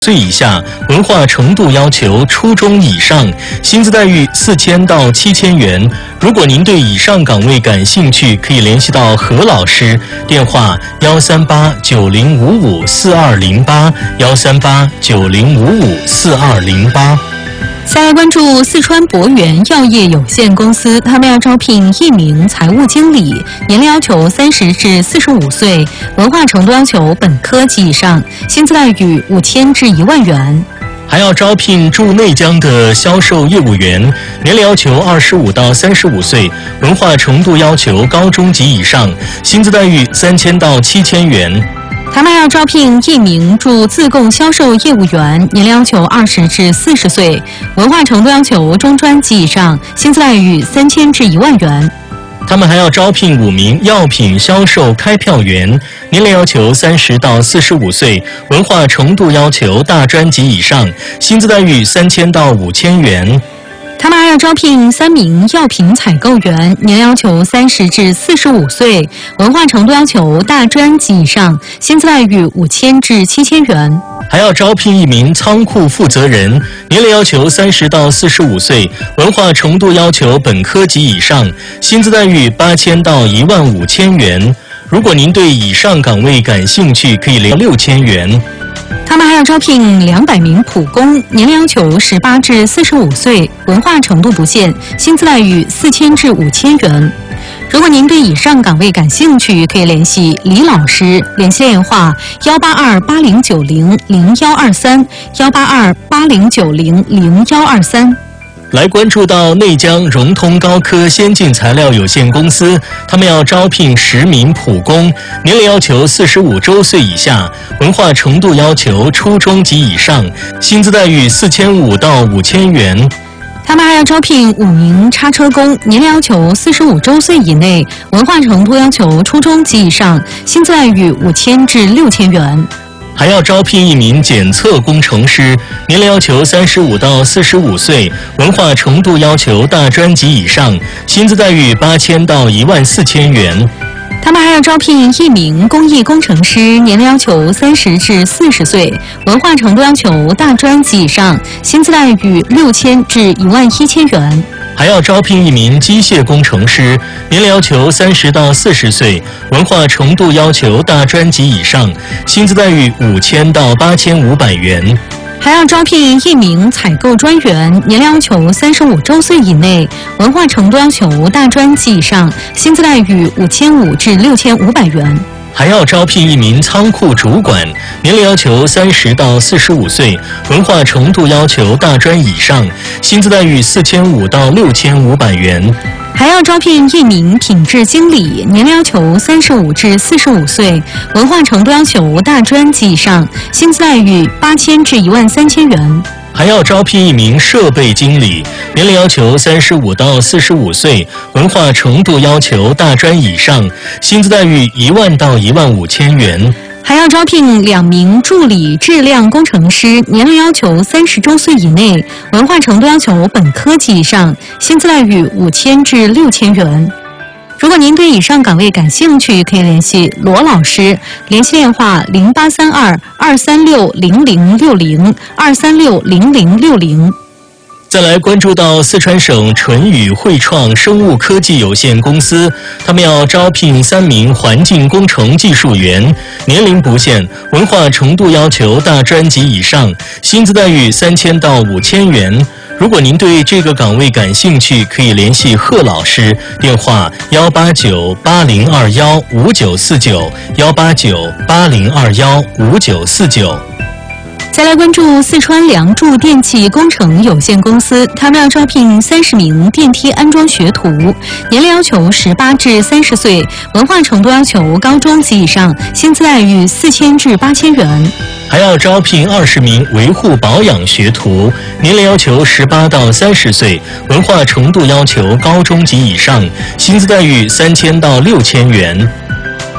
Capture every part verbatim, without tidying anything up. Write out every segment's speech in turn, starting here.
岁以下，文化程度要求初中以上，薪资待遇四千到七千元。如果您对以上岗位感兴趣，可以联系到何老师，电话幺三八九零五五四二零八幺三八九零五五四二零八。 下来关注四川博源药业有限公司，他们要招聘一名财务经理，年龄要求三十至四十五岁，文化程度要求本科及以上，薪资待遇五千至一万元。 还要招聘驻内江的销售业务员，年龄要求二十五到三十五岁，文化程度要求高中及以上，薪资待遇三千到七千元。 他们要招聘一名驻自贡销售业务员，年龄要求二十至四十岁，文化程度要求中专及以上，薪资待遇三千至一万元。 他们还要招聘五名药品销售开票员，年龄要求三十到四十五岁，文化程度要求大专及以上，薪资待遇三千到五千元。 他们还要招聘三名药品采购员，年龄要求三十至四十五岁，文化程度要求大专及以上，薪资待遇五千至七千元。 还要招聘一名仓库负责人，年龄要求三十到四十五岁，文化程度要求本科及以上，薪资待遇八千到一万五千元。如果您对以上岗位感兴趣，可以联六千元。 他们还要招聘两百名普工，年龄要求十八至四十五岁，文化程度不限，薪资待遇四千至五千元。如果您对以上岗位感兴趣，可以联系李老师，联系电话幺八二八零九零零幺二三幺八二八零九零零幺二三。 来关注到内江融通高科先进材料有限公司，他们要招聘十名普工，年龄要求四十五周岁以下，文化程度要求初中及以上，薪资待遇四千五到五千元。 他们还要招聘五名叉车工，年龄要求四十五周岁以内，文化程度要求初中及以上，薪资待遇五千至六千元。 还要招聘一名检测工程师，年龄要求三十五到四十五岁，文化程度要求大专及以上，薪资待遇八千到一万四千元。 他们还要招聘一名工艺工程师，年龄要求三十至四十岁，文化程度要求大专及以上，薪资待遇六千至一万一千元。 还要招聘一名机械工程师，年龄要求三十到四十岁，文化程度要求大专及以上，薪资待遇五千到八千五百元。 还要招聘一名采购专员，年龄要求三十五周岁以内，文化程度要求大专及以上，薪资待遇五千五至六千五百元。 还要招聘一名仓库主管，年龄要求三十到四十五岁，文化程度要求大专以上，薪资待遇四千五到六千五百元。 还要招聘一名品质经理，年龄要求三十五至四十五岁，文化程度要求大专及以上，薪资待遇八千至一万三千元。 还要招聘一名设备经理，年龄要求三十五到四十五岁，文化程度要求大专以上，薪资待遇一万到一万五千元。 还要招聘两名助理质量工程师，年龄要求三十周岁以内，文化程度要求本科及以上，薪资待遇五千至六千元。如果您对以上岗位感兴趣，可以联系罗老师，联系电话零八三二二三六零零六零二三六零零六零。 再来关注到四川省纯宇汇创生物科技有限公司，他们要招聘三名环境工程技术员，年龄不限，文化程度要求大专及以上，薪资待遇三千到五千元。如果您对这个岗位感兴趣，可以联系贺老师，电话幺八九八零二幺五九四九幺八九八零二幺五九四九。 再来关注四川梁祝电气工程有限公司，他们要招聘三十名电梯安装学徒，年龄要求十八至三十岁，文化程度要求高中及以上，薪资待遇四千至八千元。 还要招聘二十名维护保养学徒，年龄要求十八到三十岁，文化程度要求高中及以上，薪资待遇三千到六千元。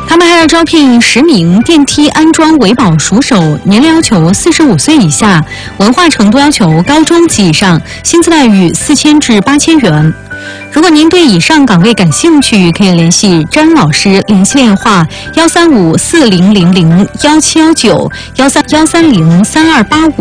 他们还要招聘十名电梯安装维保熟手，年龄要求四十五岁以下，文化程度要求高中及以上，薪资待遇四千至八千元。如果您对以上岗位感兴趣，可以联系詹老师，联系电话幺三五四零零零幺七幺九幺三幺三零三二八五。